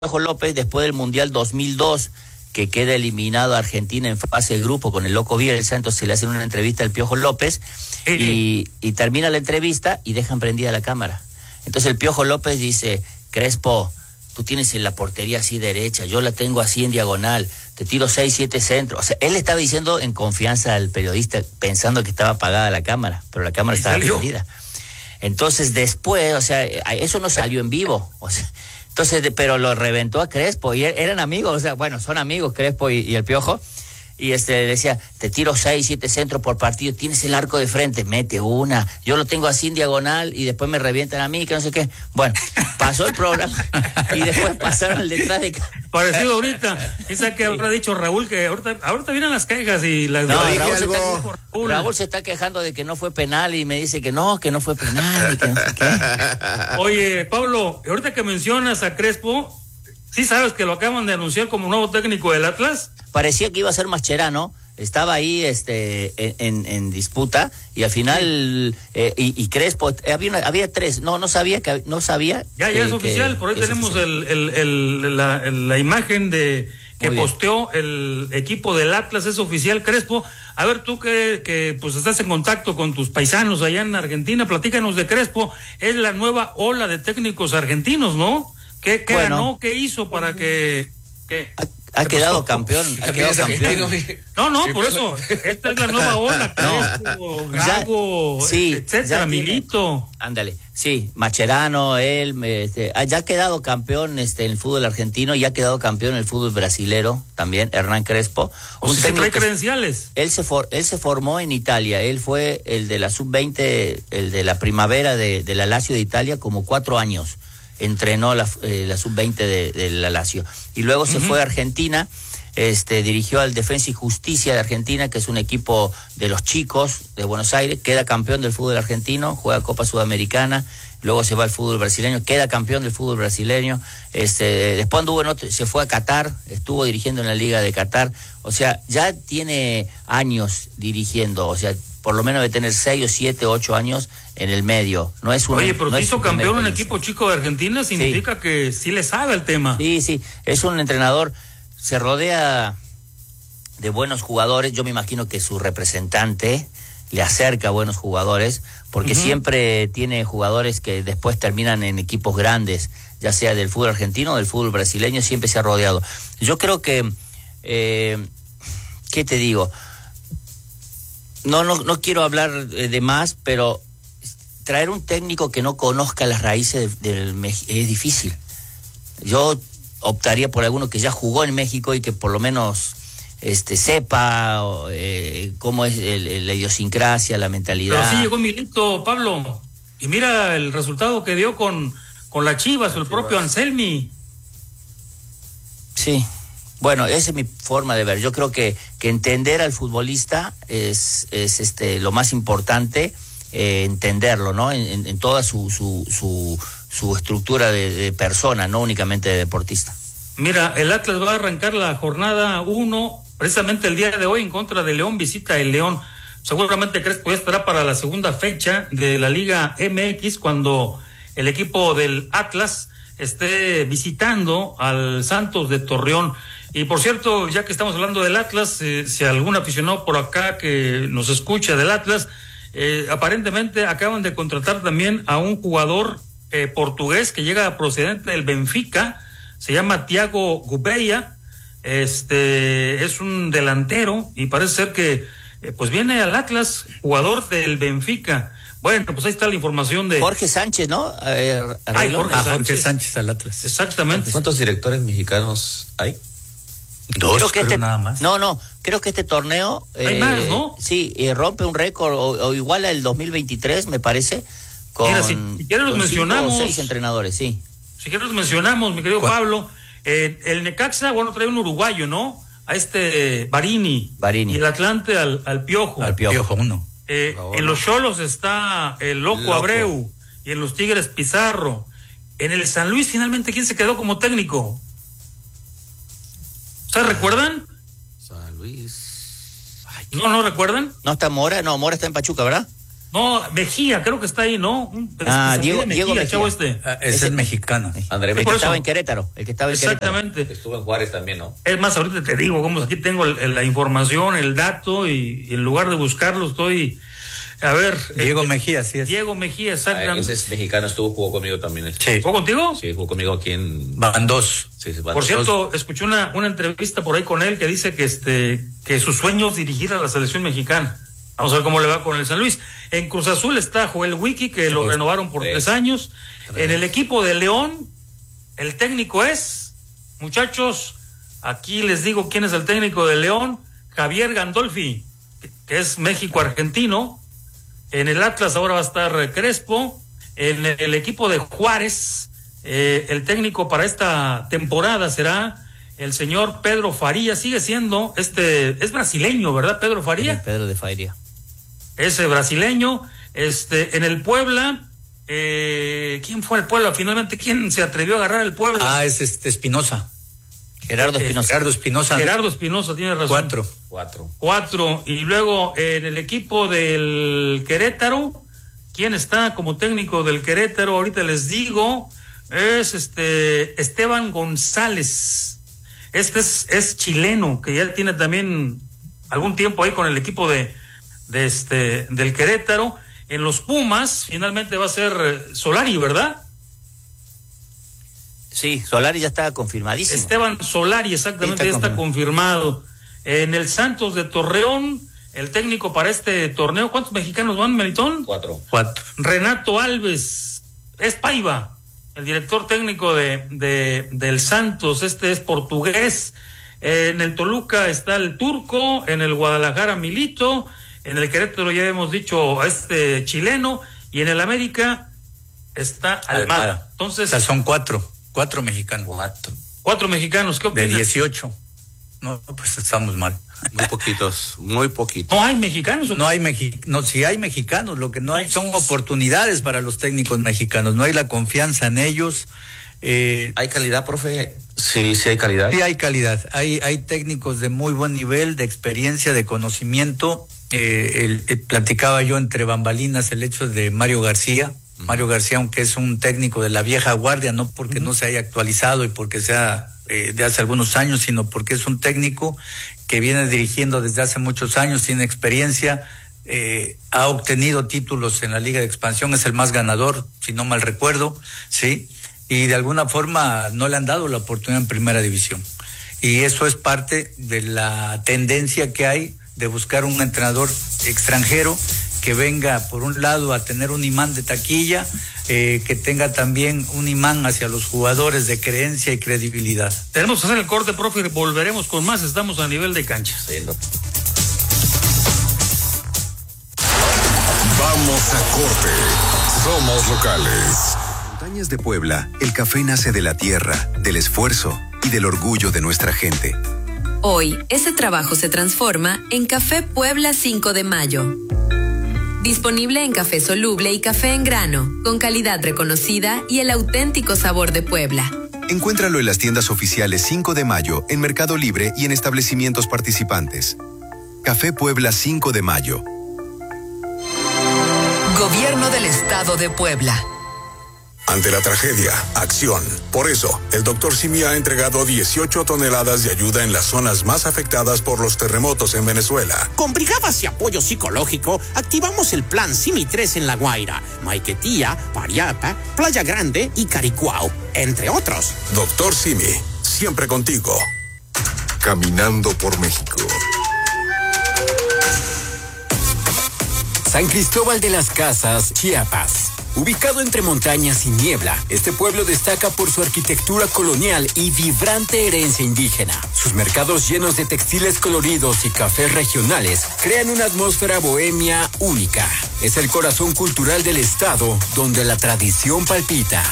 Piojo López después del Mundial 2002, que queda eliminado a Argentina en fase de grupo con el Loco Bielsa. Entonces se le hacen una entrevista al Piojo López y termina la entrevista y dejan prendida la cámara. Entonces el Piojo López dice: Crespo, tú tienes en la portería así derecha, yo la tengo así en diagonal, te tiro 6, 7 centros. O sea, él le estaba diciendo en confianza al periodista, pensando que estaba apagada la cámara, pero la cámara estaba prendida. Entonces después, o sea, eso no salió en vivo, o sea, entonces, pero lo reventó a Crespo y eran amigos, o sea, bueno, son amigos Crespo y el Piojo. Y decía, te tiro 6, 7 centros por partido, tienes el arco de frente, mete una, yo lo tengo así en diagonal y después me revientan a mí, que no sé qué. Bueno, pasó el programa y después pasaron al detrás de... Parecido ahorita, esa que habrá dicho Raúl, que ahorita vienen las quejas y las... No, Raúl se está quejando de que no fue penal y me dice que no fue penal y que no sé qué. Oye, Pablo, ahorita que mencionas a Crespo, ¿sí sabes que lo acaban de anunciar como nuevo técnico del Atlas? Parecía que iba a ser Mascherano, estaba ahí en disputa y al final y Crespo había tres, no sabía. Ya es oficial, por ahí tenemos la imagen de que posteó el equipo del Atlas, es oficial. Crespo, a ver, tú que pues estás en contacto con tus paisanos allá en Argentina, platícanos de Crespo. Es la nueva ola de técnicos argentinos, ¿no? ¿Qué ganó? ¿Qué hizo para que ha quedado campeón? No, por eso. Esta es la nueva ola. Crespo, Gago, etcétera, Milito. Ándale, sí, Mascherano, él, ya ha quedado campeón en el fútbol argentino y ha quedado campeón en el fútbol brasilero también, Hernán Crespo. O sea, trae credenciales. Él se formó en Italia, él fue el de la sub-20, el de la primavera de la Lazio de Italia, como 4 años. Entrenó la sub-20 de la Lazio. Y luego se fue a Argentina, dirigió al Defensa y Justicia de Argentina, que es un equipo de los chicos de Buenos Aires, queda campeón del fútbol argentino, juega Copa Sudamericana, luego se va al fútbol brasileño, queda campeón del fútbol brasileño, después anduvo se fue a Qatar, estuvo dirigiendo en la Liga de Qatar, o sea, ya tiene años dirigiendo, o sea, por lo menos de tener 6 o 7, 8 años en el medio. No es Oye, pero si hizo campeón en un equipo chico de Argentina, significa que sí le sabe el tema. Sí, es un entrenador, se rodea de buenos jugadores. Yo me imagino que su representante le acerca a buenos jugadores, porque siempre tiene jugadores que después terminan en equipos grandes, ya sea del fútbol argentino o del fútbol brasileño, siempre se ha rodeado. Yo creo que, ¿qué te digo? No quiero hablar de más, pero traer un técnico que no conozca las raíces del México es difícil. Yo optaría por alguno que ya jugó en México y que por lo menos sepa cómo es la idiosincrasia, la mentalidad. Pero sí llegó Milito, Pablo, y mira el resultado que dio con la Chivas, el propio Anselmi. Sí. Bueno, esa es mi forma de ver. Yo creo que entender al futbolista es lo más importante, entenderlo, ¿no? En toda su estructura de persona, no únicamente de deportista. Mira, el Atlas va a arrancar la jornada 1, precisamente el día de hoy, en contra de León, visita el León. Seguramente Crespo ya estará para la segunda fecha de la Liga MX, cuando el equipo del Atlas esté visitando al Santos de Torreón. Y por cierto, ya que estamos hablando del Atlas, si algún aficionado por acá que nos escucha del Atlas, aparentemente acaban de contratar también a un jugador portugués que llega procedente del Benfica, se llama Thiago Gouveia, es un delantero y parece ser que pues viene al Atlas, jugador del Benfica. Bueno, pues ahí está la información de Jorge Sánchez, ¿no? Jorge Sánchez al Atlas. Exactamente. ¿Cuántos directores mexicanos hay? 2, creo nada más. No, creo que este torneo hay más, ¿no? Sí, rompe un récord o igual al 2023, me parece, Mira, si quieres los mencionamos. 5 o 6 entrenadores, sí. Si quieres los mencionamos, mi querido Pablo. El Necaxa, bueno, trae un uruguayo, ¿no? A Barini. Y el Atlante al Piojo. Al Piojo, uno. En los Xolos está el Loco Abreu y en los Tigres Pizarro. En el San Luis, finalmente, ¿quién se quedó como técnico? ¿Ustedes recuerdan? San Luis. ¿No recuerdan? ¿No está Mora? No, Mora está en Pachuca, ¿verdad? No, Mejía, creo que está ahí, ¿no? Diego Mejía. Chavo Ese es mexicano. André Mejía. El que estaba en Querétaro. Exactamente. Estuvo en Juárez también, ¿no? Es más, ahorita te digo, como aquí tengo la información, el dato, y en lugar de buscarlo estoy... A ver. Diego Mejía, sí es. Diego Mejía, exactamente. Ese es mexicano, jugó conmigo también. Sí. ¿Jugó contigo? Sí, jugó conmigo aquí en... Van dos. Sí, por cierto, escuché una entrevista por ahí con él que dice que su sueño es dirigir a la selección mexicana. Vamos a ver cómo le va con el San Luis. En Cruz Azul está Joel Wiki, que lo renovaron por 3 años. En el equipo de León, el técnico es, muchachos, aquí les digo quién es el técnico de León, Javier Gandolfi, que es México-argentino. En el Atlas ahora va a estar Crespo. En el equipo de Juárez, el técnico para esta temporada será el señor Pedro Faría. Sigue siendo es brasileño, ¿verdad? Pedro Faría. Sí, Pedro de Faría. Ese brasileño. En el Puebla, ¿quién fue el Puebla finalmente? ¿Quién se atrevió a agarrar el Puebla? Es Espinosa. Gerardo Espinosa. Gerardo Espinosa, tiene razón. 4. Y luego en el equipo del Querétaro, ¿quién está como técnico del Querétaro? Ahorita les digo, es Esteban González. Es chileno, que ya tiene también algún tiempo ahí con el equipo del Querétaro. En los Pumas, finalmente va a ser Solari, ¿verdad? Sí, Solari ya está confirmadísimo. Esteban Solari, exactamente, ya está confirmado. En el Santos de Torreón, el técnico para este torneo, ¿cuántos mexicanos van, Melitón? 4. Renato Alves, es Paiva, el director técnico del Santos, es portugués. En el Toluca está el turco, en el Guadalajara Milito, en el Querétaro ya hemos dicho chileno, y en el América está Almada. Entonces, o sea, son 4 mexicanos. 4 mexicanos, ¿qué opinas? De 18. No, pues estamos mal. Muy poquitos. ¿No hay mexicanos? No, sí hay mexicanos, lo que no hay son oportunidades para los técnicos mexicanos, no hay la confianza en ellos. ¿Hay calidad, profe? Sí hay calidad. Sí hay calidad, hay técnicos de muy buen nivel, de experiencia, de conocimiento. Platicaba yo entre bambalinas el hecho de Mario García. Mario García, aunque es un técnico de la vieja guardia, no porque no se haya actualizado y porque sea de hace algunos años, sino porque es un técnico que viene dirigiendo desde hace muchos años, tiene experiencia, ha obtenido títulos en la Liga de Expansión, es el más ganador, si no mal recuerdo, sí, y de alguna forma no le han dado la oportunidad en Primera División. Y eso es parte de la tendencia que hay de buscar un entrenador extranjero que venga, por un lado, a tener un imán de taquilla, que tenga también un imán hacia los jugadores de creencia y credibilidad. Tenemos que hacer el corte, profe, y volveremos con más. Estamos a nivel de cancha. Sí, no. Vamos a corte. Somos locales. Montañas de Puebla, el café nace de la tierra, del esfuerzo y del orgullo de nuestra gente. Hoy, ese trabajo se transforma en Café Puebla 5 de Mayo. Disponible en café soluble y café en grano, con calidad reconocida y el auténtico sabor de Puebla. Encuéntralo en las tiendas oficiales 5 de Mayo, en Mercado Libre y en establecimientos participantes. Café Puebla 5 de Mayo. Gobierno del Estado de Puebla. Ante la tragedia, acción. Por eso, el Dr. Simi ha entregado 18 toneladas de ayuda en las zonas más afectadas por los terremotos en Venezuela. Con brigadas y apoyo psicológico, activamos el Plan Simi 3 en La Guaira, Maiquetía, Pariapa, Playa Grande y Caricuao, entre otros. Dr. Simi, siempre contigo. Caminando por México. San Cristóbal de las Casas, Chiapas. Ubicado entre montañas y niebla, este pueblo destaca por su arquitectura colonial y vibrante herencia indígena. Sus mercados llenos de textiles coloridos y cafés regionales crean una atmósfera bohemia única. Es el corazón cultural del estado, donde la tradición palpita.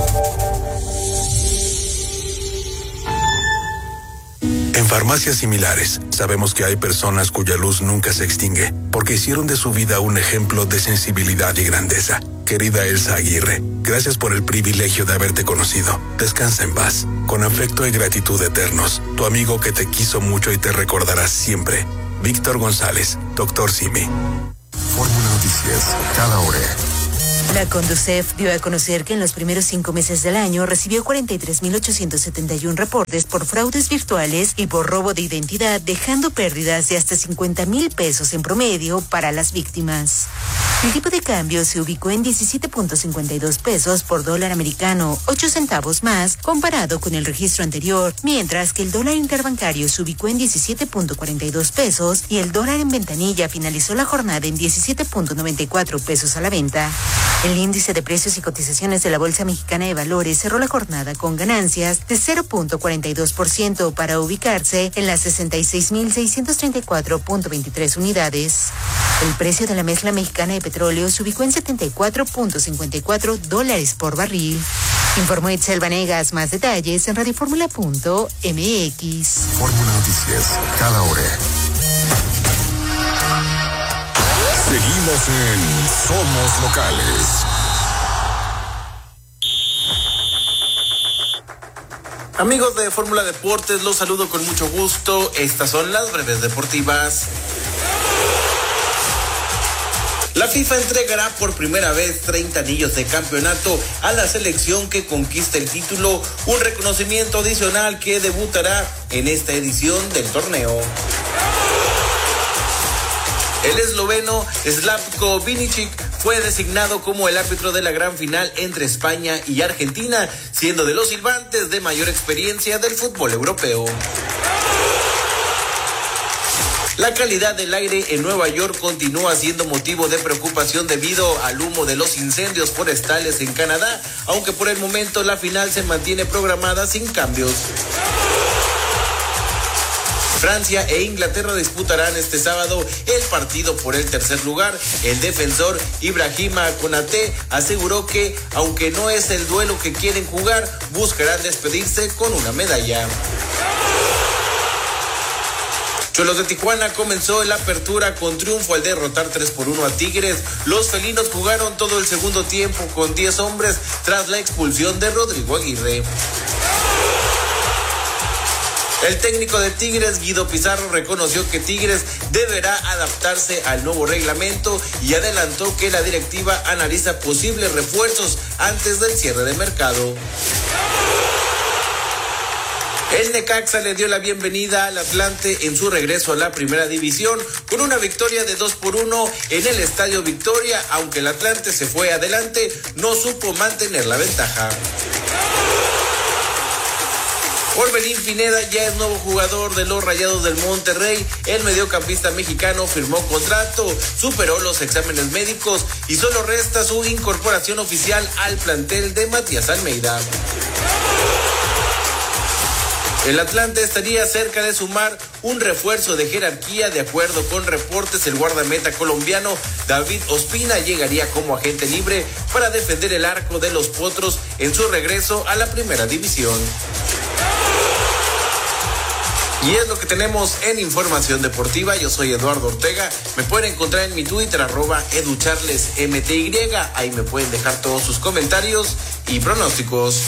En farmacias similares, sabemos que hay personas cuya luz nunca se extingue, porque hicieron de su vida un ejemplo de sensibilidad y grandeza. Querida Elsa Aguirre, gracias por el privilegio de haberte conocido. Descansa en paz. Con afecto y gratitud eternos, tu amigo que te quiso mucho y te recordará siempre. Víctor González, Dr. Simi. Fórmula Noticias, cada hora. La Conducef dio a conocer que en los primeros 5 meses del año recibió 43.871 reportes por fraudes virtuales y por robo de identidad, dejando pérdidas de hasta 50,000 pesos en promedio para las víctimas. El tipo de cambio se ubicó en 17.52 pesos por dólar americano, 8 centavos más comparado con el registro anterior, mientras que el dólar interbancario se ubicó en 17.42 pesos y el dólar en ventanilla finalizó la jornada en 17.94 pesos a la venta. El índice de precios y cotizaciones de la Bolsa Mexicana de Valores cerró la jornada con ganancias de 0.42% para ubicarse en las 66.634.23 unidades. El precio de la mezcla mexicana de petróleo se ubicó en $74.54 por barril. Informó Itzel Vanegas. Más detalles en radioformula.mx. Fórmula Noticias, cada hora. Seguimos en Somos Locales. Amigos de Fórmula Deportes, los saludo con mucho gusto. Estas son las breves deportivas. La FIFA entregará por primera vez 30 anillos de campeonato a la selección que conquista el título, un reconocimiento adicional que debutará en esta edición del torneo. El esloveno Slavko Vinicic fue designado como el árbitro de la gran final entre España y Argentina, siendo de los silbantes de mayor experiencia del fútbol europeo. La calidad del aire en Nueva York continúa siendo motivo de preocupación debido al humo de los incendios forestales en Canadá, aunque por el momento la final se mantiene programada sin cambios. Francia e Inglaterra disputarán este sábado el partido por el tercer lugar. El defensor Ibrahima Konaté aseguró que, aunque no es el duelo que quieren jugar, buscarán despedirse con una medalla. Cholos de Tijuana comenzó la apertura con triunfo al derrotar 3-1 a Tigres. Los felinos jugaron todo el segundo tiempo con 10 hombres tras la expulsión de Rodrigo Aguirre. El técnico de Tigres, Guido Pizarro, reconoció que Tigres deberá adaptarse al nuevo reglamento y adelantó que la directiva analiza posibles refuerzos antes del cierre de mercado. El Necaxa le dio la bienvenida al Atlante en su regreso a la primera división con una victoria de 2-1 en el Estadio Victoria. Aunque el Atlante se fue adelante, no supo mantener la ventaja. Orbelín Pineda ya es nuevo jugador de los Rayados del Monterrey. El mediocampista mexicano firmó contrato, superó los exámenes médicos y solo resta su incorporación oficial al plantel de Matías Almeida. El Atlante estaría cerca de sumar un refuerzo de jerarquía. De acuerdo con reportes, el guardameta colombiano David Ospina llegaría como agente libre para defender el arco de los Potros en su regreso a la primera división. Y es lo que tenemos en Información Deportiva. Yo soy Eduardo Ortega. Me pueden encontrar en mi Twitter, @educharlesmty. Ahí me pueden dejar todos sus comentarios y pronósticos.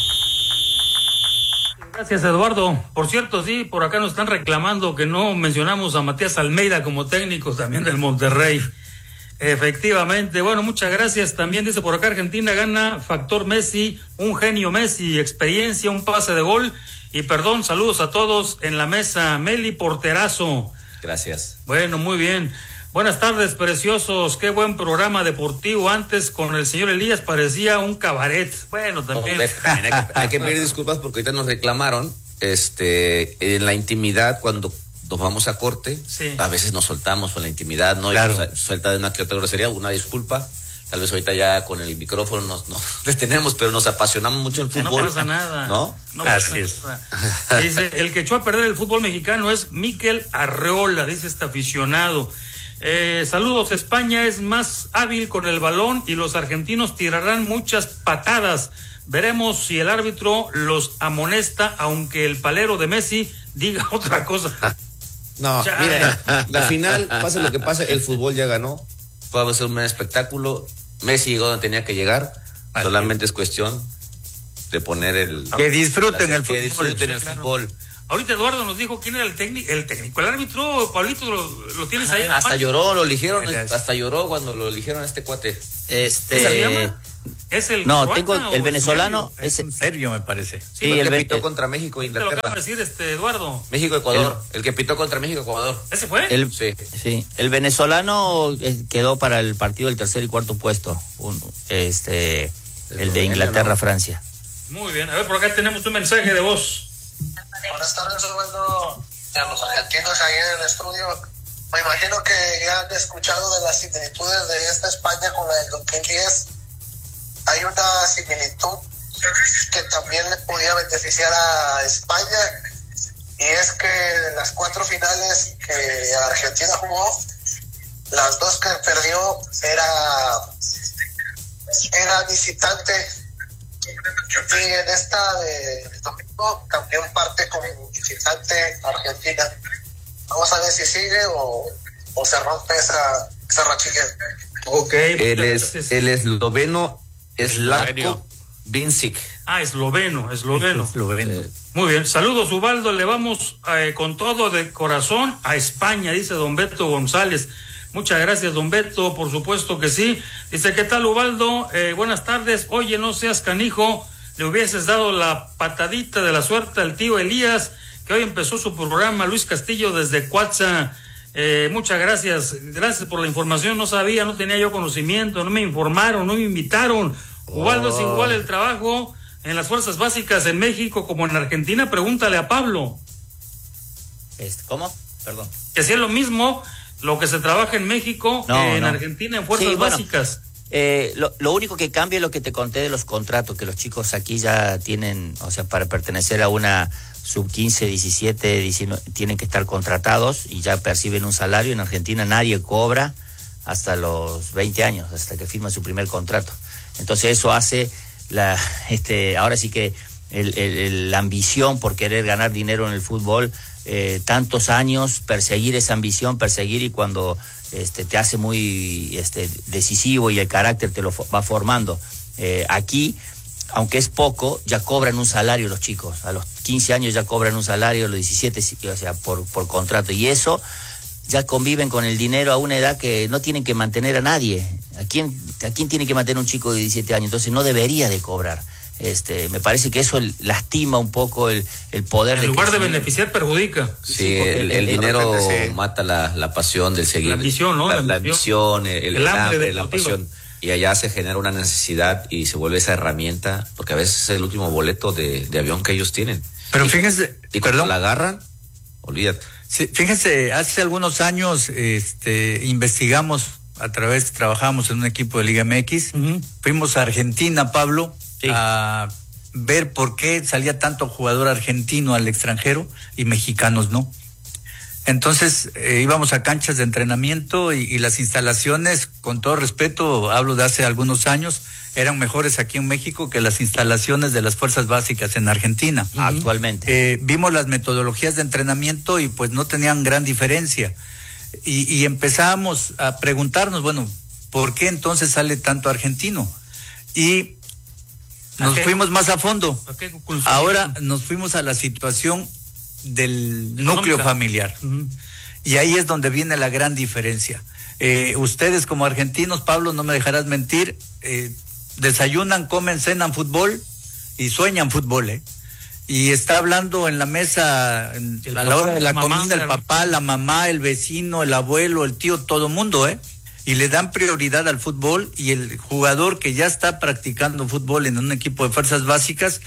Gracias, Eduardo. Por cierto, sí, por acá nos están reclamando que no mencionamos a Matías Almeida como técnico también del Monterrey. Efectivamente, bueno, muchas gracias. También dice por acá, Argentina gana factor Messi, un genio Messi, experiencia, un pase de gol. Y perdón, saludos a todos en la mesa. Meli, porterazo. Gracias. Bueno, muy bien. Buenas tardes, preciosos. Qué buen programa deportivo. Antes con el señor Elías parecía un cabaret. Bueno, también. Hay que pedir disculpas porque ahorita nos reclamaron, en la intimidad cuando nos vamos a corte, sí. A veces nos soltamos en la intimidad, ¿no? Claro. Y suelta de una que otra grosería, una disculpa. Tal vez ahorita ya con el micrófono nos detenemos, pero nos apasionamos mucho el fútbol. No pasa nada. ¿No? Así es. Dice, el que echó a perder el fútbol mexicano es Mikel Arreola, dice este aficionado. Saludos, España es más hábil con el balón y los argentinos tirarán muchas patadas. Veremos si el árbitro los amonesta, aunque el palero de Messi diga otra cosa. No, ya. Mira, la final, pase lo que pase, el fútbol ya ganó. Puede ser un espectáculo. Messi llegó donde tenía que llegar. Solamente es cuestión de poner que disfruten el fútbol. Que disfruten el fútbol. Ahorita Eduardo nos dijo quién era el técnico, el árbitro, Pablito, lo tienes ahí. Hasta lloró, lo eligieron, hasta lloró cuando lo eligieron a este cuate. ¿Se llama? ¿Es el no, tengo el venezolano, es un serbio, me parece. Sí, el que pitó contra México e Inglaterra. Te lo acaba de decir Eduardo. México-Ecuador, el que pitó contra México-Ecuador. ¿Ese fue? Sí, el venezolano quedó para el partido del tercer y cuarto puesto, el de Inglaterra-Francia. Muy bien, a ver, por acá tenemos un mensaje de voz. Buenas tardes, Osvaldo, a los argentinos ahí en el estudio. Me imagino que ya han escuchado de las similitudes de esta España con la del 2010. Hay una similitud que también le podía beneficiar a España, y es que en las 4 finales que Argentina jugó, las 2 que perdió era visitante, y en esta de domingo cambió en parte con visitante Argentina. Vamos a ver si sigue o se rompe esa rachilla. Ok. El esloveno Slavko Vincic. Esloveno. Muy bien, saludos Ubaldo, le vamos con todo de corazón a España, dice don Beto González. Muchas gracias, don Beto, por supuesto que sí. Dice, ¿qué tal, Ubaldo? Buenas tardes. Oye, no seas canijo, le hubieses dado la patadita de la suerte al tío Elías, que hoy empezó su programa, Luis Castillo, desde Cuatza. Muchas gracias por la información. No sabía, no tenía yo conocimiento, no me informaron, no me invitaron. Ubaldo, es igual el trabajo en las fuerzas básicas en México como en Argentina. Pregúntale a Pablo. ¿Cómo? Perdón. Que sea lo mismo lo que se trabaja en México en Argentina en fuerzas básicas. Lo único que cambia es lo que te conté de los contratos, que los chicos aquí ya tienen, o sea, para pertenecer a una sub-15, 17, 19, tienen que estar contratados y ya perciben un salario. En Argentina nadie cobra hasta los 20 años, hasta que firma su primer contrato. Entonces eso hace ahora sí que la ambición por querer ganar dinero en el fútbol, tantos años, perseguir esa ambición, y cuando te hace muy decisivo y el carácter te lo va formando. Aquí, aunque es poco, ya cobran un salario los chicos. A los 15 años ya cobran un salario, a los 17, o sea, por contrato. Y eso, ya conviven con el dinero a una edad que no tienen que mantener a nadie. ¿A quién tiene que mantener un chico de 17 años? Entonces no debería de cobrar. Me parece que eso lastima un poco el poder. En lugar de beneficiar, perjudica. Sí, el dinero mata la pasión del seguir. La ambición, ¿no? La ambición, el hambre, la pasión. Y allá se genera una necesidad y se vuelve esa herramienta, porque a veces es el último boleto de avión que ellos tienen. Pero fíjense, y cuando la agarran, olvídate. Sí, fíjense, hace algunos años investigamos, trabajamos en un equipo de Liga MX, fuimos a Argentina, Pablo, a ver por qué salía tanto jugador argentino al extranjero y mexicanos no. Entonces íbamos a canchas de entrenamiento y las instalaciones, con todo respeto, hablo de hace algunos años, eran mejores aquí en México que las instalaciones de las fuerzas básicas en Argentina. Actualmente. Vimos las metodologías de entrenamiento y pues no tenían gran diferencia. Y empezamos a preguntarnos, bueno, ¿por qué entonces sale tanto argentino? Y nos fuimos más a fondo. Ahora nos fuimos a la situación del núcleo familiar. Y ahí es donde viene la gran diferencia. Ustedes como argentinos, Pablo, no me dejarás mentir, desayunan, comen, cenan fútbol y sueñan fútbol, y está hablando en la mesa a la hora de la comida el papá, la mamá, el vecino, el abuelo, el tío, todo mundo, y le dan prioridad al fútbol, y el jugador que ya está practicando fútbol en un equipo de fuerzas básicas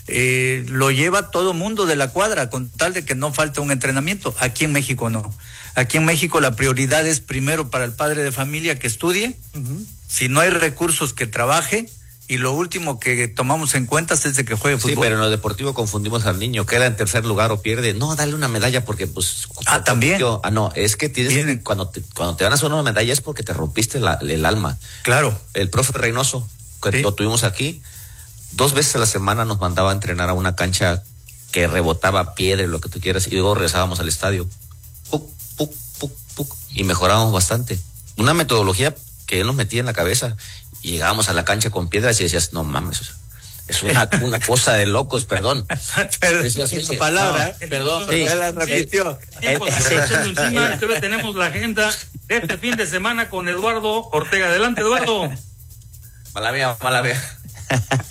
lo lleva todo mundo de la cuadra con tal de que no falte un entrenamiento. Aquí en México no. Aquí en México la prioridad es primero para el padre de familia que estudie, si no hay recursos que trabaje, y lo último que tomamos en cuenta es de que juegue fútbol. Sí, pero en lo deportivo confundimos al niño, queda en tercer lugar o pierde. No, dale una medalla porque pues... también. No, es que tienes cuando te van a hacer una medalla es porque te rompiste el alma. Claro. El profe Reynoso, que lo tuvimos aquí, 2 veces a la semana nos mandaba a entrenar a una cancha que rebotaba piedra, lo que tú quieras, y luego regresábamos al estadio. Puc, puc, puc, puc, y mejorábamos bastante. Una metodología que él nos metía en la cabeza. Y llegábamos a la cancha con piedras y decías, no mames. Es una cosa de locos, perdón. Esa palabra, perdón, sí, la repitió. Tenemos la agenda de este fin de semana con Eduardo Ortega. Adelante, Eduardo. Mala mía.